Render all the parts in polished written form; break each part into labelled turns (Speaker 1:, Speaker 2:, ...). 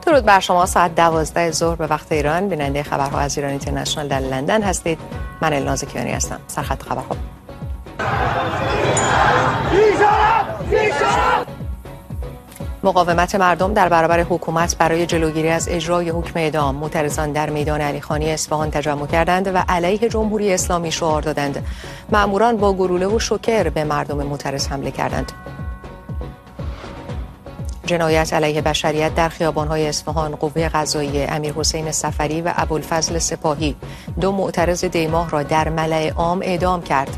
Speaker 1: درود بر شما. ساعت 12 ظهر به وقت ایران بیننده خبرها از ایران اینترنشنال در لندن هستید. من الناز کیانی هستم. سرخط خبرها. مقاومت مردم در برابر حکومت برای جلوگیری از اجرای حکم اعدام. معترضان در میدان علیخانی اصفهان تجمع کردند و علیه جمهوری اسلامی شعار دادند. مأموران با گلوله و شوکر به مردم معترض حمله کردند. جنایت علیه بشریت در خیابان‌های اصفهان. قوه قضاییه امیرحسین صفری و ابوالفضل سپاهی، دو معترض دیماه را در ملأ عام اعدام کرد.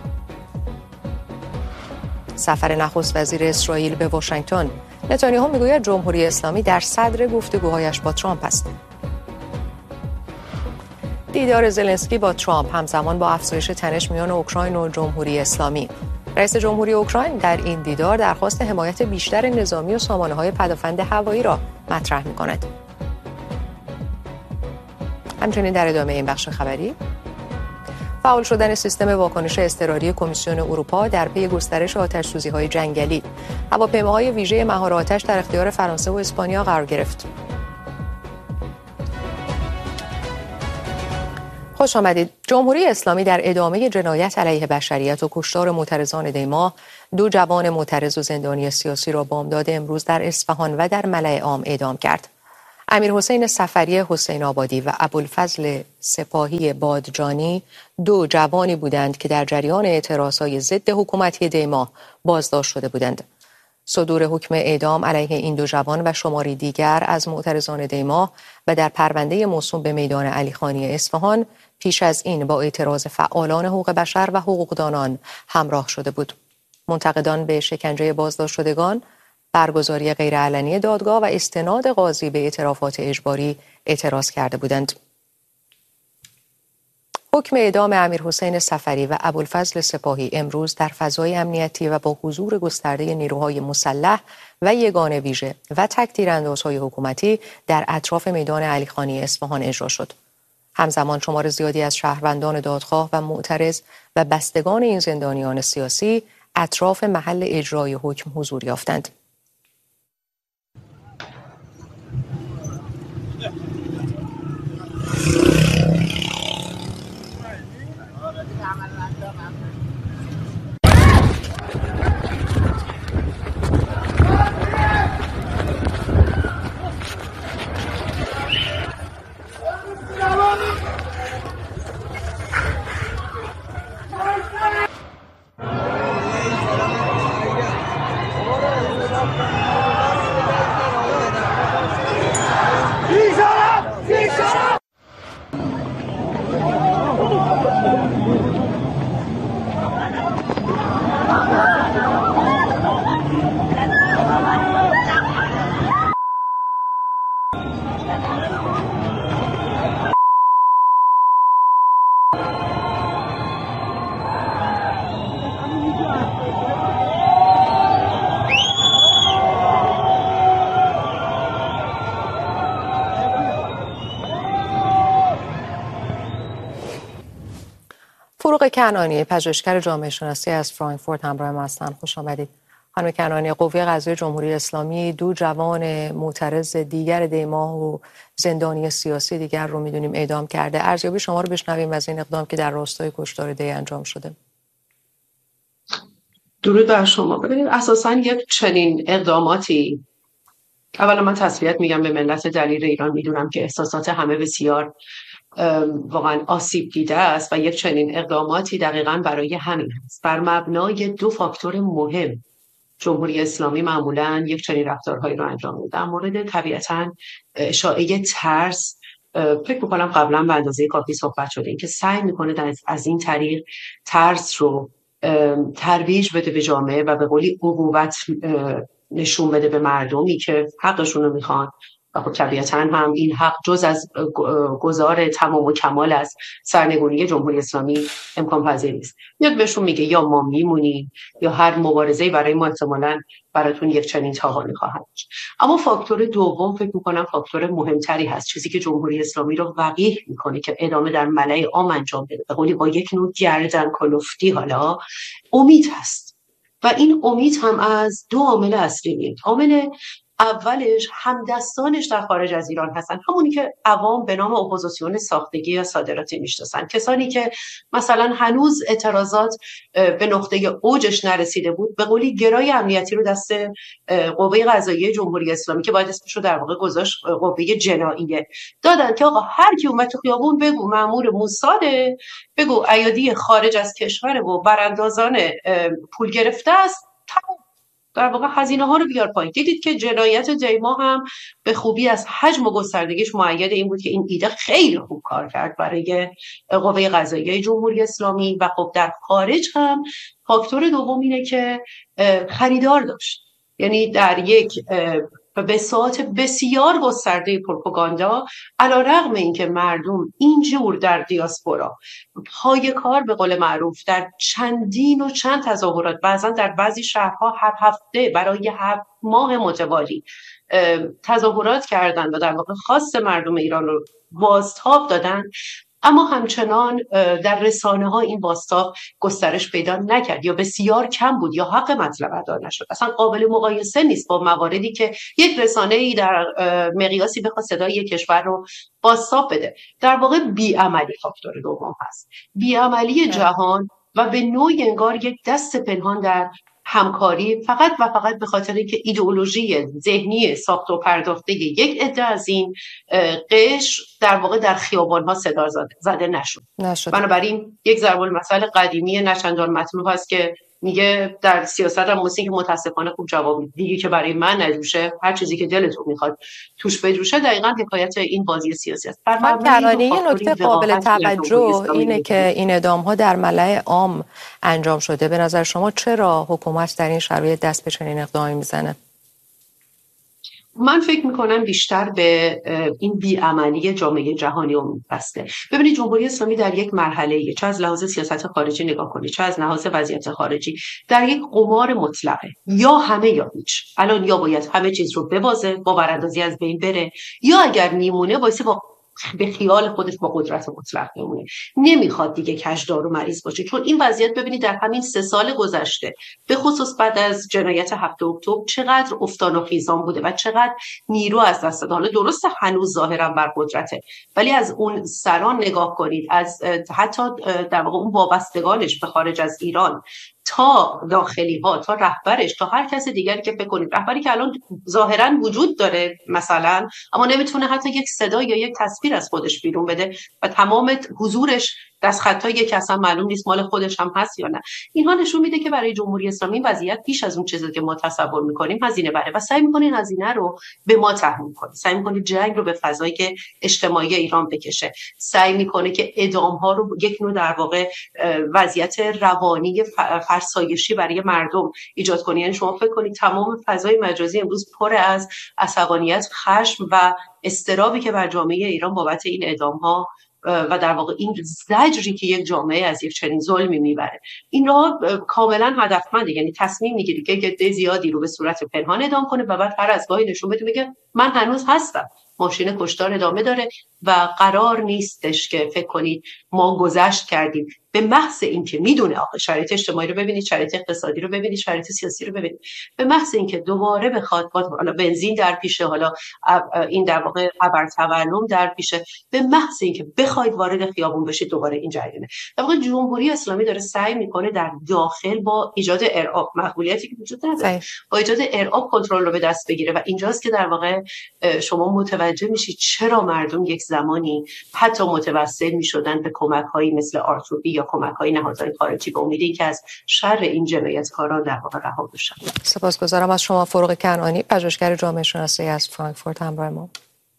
Speaker 1: سفر نخست وزیر اسرائیل به واشنگتن. نتانیاهو میگوید جمهوری اسلامی در صدر گفتگوهایش با ترامپ است. دیدار زلنسکی با ترامپ همزمان با افزایش تنش میان اوکراین و جمهوری اسلامی. رئیس جمهوری اوکراین در این دیدار درخواست حمایت بیشتر نظامی و سامانه‌های پدافند هوایی را مطرح می‌کند. همچنین در ادامه این بخش خبری، فعال شدن سیستم واکنش اضطراری کمیسیون اروپا در پی گسترش آتش‌سوزی‌های جنگلی. هواپیماهای ویژه مهار آتش در اختیار فرانسه و اسپانیا قرار گرفت. خوش آمدید. جمهوری اسلامی در ادامه جنایت علیه بشریت و کشتار معترضان دیماه، دو جوان معترض و زندانی سیاسی را بامداد امروز در اصفهان و در ملأ عام اعدام کرد. امیرحسین صفری حسین آبادی و ابوالفضل سپاهی بادجانی دو جوانی بودند که در جریان اعتراضهای ضد حکومتی دیماه بازداشت شده بودند. صدور حکم اعدام علیه این دو جوان و شماری دیگر از معترضان دیماه و در پرونده موسوم به میدان علیخانی اصفهان پیش از این با اعتراض فعالان حقوق بشر و حقوقدانان همراه شده بود. منتقدان به شکنجه بازداشت شدگان، برگزاری غیرعلنی دادگاه و استناد قاضی به اعترافات اجباری اعتراض کرده بودند. حکم اعدام امیرحسین صفری و ابوالفضل سپاهی امروز در فضای امنیتی و با حضور گسترده نیروهای مسلح و یگان ویژه و تک تیراندازهای حکومتی در اطراف میدان علیخانی اصفهان اجرا شد. همزمان شمار زیادی از شهروندان دادخواه و معترض و بستگان این زندانیان سیاسی اطراف محل اجرای حکم حضور یافتند. فروغ کنعانی، پژوهشگر جامعه شناسی از فرانکفورت همراه ما هستند. خوش آمدید. خانم کنعانی، قوه قضاییه جمهوری اسلامی دو جوان معترض دیگر دیماه و زندانی سیاسی دیگر رو میدونیم اعدام کرده. ارزیابی شما رو بشنویم از این اقدام که در راستای کشتار دی انجام شده.
Speaker 2: درود بر شما. ببینید اساساً یک چنین اقداماتی، اولا من تسلیت میگم به ملت دلیر ایران، میدونم که احساسات همه بسیار واقعا آسیب دیده است و یک چنین اقداماتی دقیقاً برای همین است. بر مبنای دو فاکتور مهم جمهوری اسلامی معمولاً یک چنین رفتارهایی رو انجام میده. در مورد طبیعتاً اشاعه ترس، فکر می‌کنم قبلا به اندازه کافی صحبت شده، این که سعی میکنه از این طریق ترس رو ترویج بده به جامعه و به قولی عقوبت نشون بده به مردمی که حقشون رو میخوان و خب طبیعتاً هم این حق جز از گذار تمام و کمال از سرنگونی جمهوری اسلامی امکان پذیر نیست. میاد بهشون میگه یا ما میمونیم یا هر مبارزه‌ای برای ما احتمالاً براتون یک چنین تاوانی خواهد داشت. اما فاکتور دوم فکر میکنم فاکتور مهمتری هست، چیزی که جمهوری اسلامی رو وقیح میکنه که ادامه در ملأ عام انجام بده، به قولی با یک نوع گردن کلفتی حالا امید هست و این امید هم از دو عامل اصلی میاد. عامل اولش همدستانش در خارج از ایران هستن، همونی که عوام به نام اپوزیسیون ساختگی یا صادراتی میشناسن، کسانی که مثلا هنوز اعتراضات به نقطه اوجش نرسیده بود، به قولی گرای امنیتی رو دست قوه قضاییه جمهوری اسلامی که باید اسمش رو در واقع گذاشت قوه جناییه دادن که آقا هر کی اومد تو خیابون بگو مأمور موساده، بگو ایادی خارج از کشور و براندازان پول گرفته است، در واقع هزینه ها رو بیار پایین. دیدید که جنایت دیما هم به خوبی از حجم و گستردگیش مؤید این بود که این ایده خیلی خوب کار کرد برای قوه قضاییه جمهوری اسلامی و خب در خارج هم فاکتور دوم اینه که خریدار داشت. یعنی در یک وساطت بسیار گسترده پروپاگاندا، علیرغم اینکه مردم اینجور در دیاسپورا پای کار به قول معروف در چندین و چند تظاهرات، بعضا در بعضی شهرها هر هفته برای 7 ماه متوالی تظاهرات کردند و در واقع خواست مردم ایران رو بازتاب دادن، اما همچنان در رسانه ها این بازتاب گسترش پیدا نکرد یا بسیار کم بود یا حق مطلب ادا نشد. اصلا قابل مقایسه نیست با مواردی که یک رسانه‌ای در مقیاسی بخواد صدای یک کشور رو بازتاب بده. در واقع بیعملی فاکتور دوم هست، بیعملی جهان و به نوعی انگار یک دست پنهان در همکاری، فقط و فقط به خاطر اینکه ایدئولوژی ذهنی ساخت و پرداخته یک عده از این قشر در واقع در خیابان‌ها صدا زده نشد. بنابراین یک ضرب المثل قدیمی نچندان مطلوب هست که میگه در سیاست هم موسیقی که متاسفانه خوب جواب دیگه که برای من نجوشه، هر چیزی که دلتون میخواد توش بجوشه. دقیقاً حکایت این بازی سیاسی است.
Speaker 1: یه نکته قابل توجه اینه که این اعدام‌ها در ملأ عام انجام شده. به نظر شما چرا حکومت در این شرایط دست به چنین اقدامی میزنه؟
Speaker 2: من فکر میکنم بیشتر به این بیعملی جامعه جهانی بسته. ببینید جمهوری اسلامی در یک مرحله، چه از لحاظ سیاست خارجی نگاه کنید، چه از لحاظ وضعیت خارجی، در یک قمار مطلقه، یا همه یا هیچ. الان یا باید همه چیز رو ببازه، با براندازی از بین بره، یا اگر میمونه وایسه با به خیال خودش با قدرت مطلق بمونه. نمیخواد دیگه کجدار و مریض باشه، چون این وضعیت ببینید در همین 3 سال گذشته به خصوص بعد از جنایت 7 اکتبر چقدر افتان و خیزان بوده و چقدر نیرو از دست داده. حالا درسته هنوز ظاهرا بر قدرته، ولی از اون سران نگاه کنید، از حتی در واقع اون وابستگانش به خارج از ایران تا داخلی ها، تا رهبرش، تا هر کس دیگری که فکر کنید، رهبری که الان ظاهرا وجود داره مثلا، اما نمیتونه حتی یک صدا یا یک تصویر از خودش بیرون بده و تمام حضورش دستخطایی که اصلا معلوم نیست مال خودش هم هست یا نه. اینها نشون میده که برای جمهوری اسلامی وضعیت بیش از اون چیزی که ما تصور میکنیم هزینه بره و سعی میکنه هزینه رو به ما تحمیل کنه، سعی میکنه جنگ رو به فضای اجتماعی ایران بکشه، سعی میکنه که اعدام ها رو یک نوع در واقع وضعیت روانی فرسایشی برای مردم ایجاد کنه. یعنی شما فکر کنید تمام فضای مجازی امروز پر از عصبانیت، خشم و اضطرابی که بر جامعه ایران بابت این اعدام ها و در واقع این زجری که یک جامعه از یک چنین ظلمی میبره، این را کاملا هدفمنده. یعنی تصمیم میگیری که عده زیادی رو به صورت پنهان اعدام کنه و بعد هر از گاهی نشون بده بگه من هنوز هستم، ماشین کشتار ادامه داره و قرار نیستش که فکر کنید ما گذشت کردیم. به محض اینکه میدونه آخه شرایط اجتماعی رو ببینید، شرایط اقتصادی رو ببینید، شرایط سیاسی رو ببینید، به محض اینکه دوباره بخواد حالا بنزین در پیشه، حالا این در واقع ابر تورم در پیشه، به محض اینکه بخواید وارد خیابون بشید دوباره این جریانه. در واقع جمهوری اسلامی داره سعی میکنه در داخل با ایجاد ارعاب، مقبولیتی که وجود نداره، با ایجاد ارعاب کنترل رو به دست بگیره و اینجاست که در واقع شما متوجه میشید چرا مردم یک زمانی حتی متوسل میشدن به کمک‌هایی مثل آرتوبی یا کمک‌های نهادهای خارجی به امید اینکه از شر این جنایتکاران در واقع رها بشن.
Speaker 1: سپاسگزارم از شما فروغ کنعانی، پژوهشگر جامعه شناسی از فرانکفورت همراه ما.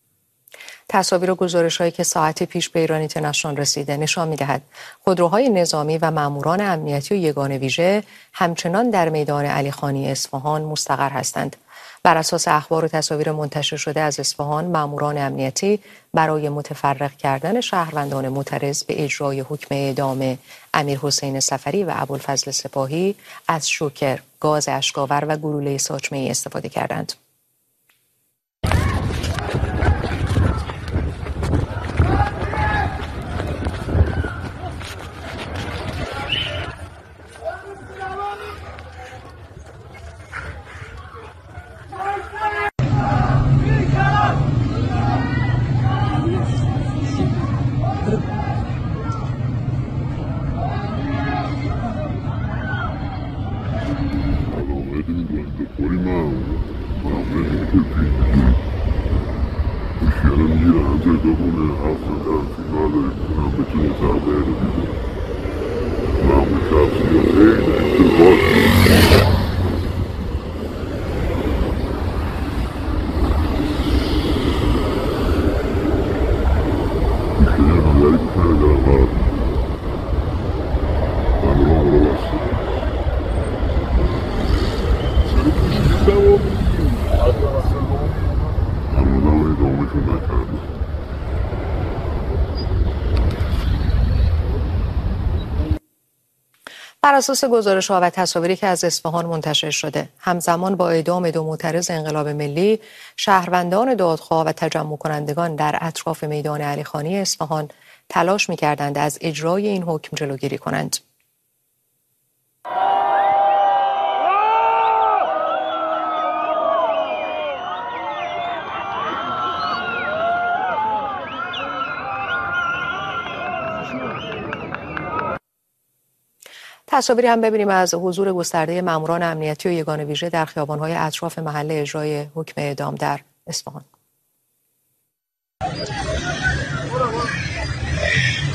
Speaker 1: تصاویر و گزارش‌هایی که ساعتی پیش به ایران اینترنشنال رسیده نشان می‌دهد خودروهای نظامی و ماموران امنیتی و یگان ویژه همچنان در میدان علیخانی اصفهان مستقر هستند. بر اساس اخبار و تصاویر منتشر شده از اصفهان، ماموران امنیتی برای متفرق کردن شهروندان معترض به اجرای حکم اعدام امیرحسین صفری و ابوالفضل سپاهی از شوکر، گاز اشک‌آور و گلوله ساچمه‌ای استفاده کردند.
Speaker 3: هم پیدا کنه افزون ترفیع نداره میتونم بتونه تغییر بیده معمول شخصی خیلی انتقاد نظری میکنه در قرار من راه رو بسته چرا پیشگیر جواب میدیم؟ حتی مثلا هنوزم ادامهشون نکرده
Speaker 1: بر اساس گزارش‌ها و تصاویری که از اصفهان منتشر شده، همزمان با اعدام دو معترض انقلاب ملی، شهروندان دادخواه و تجمع کنندگان در اطراف میدان علیخانی اصفهان تلاش می‌کردند از اجرای این حکم جلوگیری کنند. تصاویری هم ببینیم از حضور گسترده ماموران امنیتی و یگان ویژه در خیابان‌های اطراف محل اجرای حکم اعدام در اصفهان.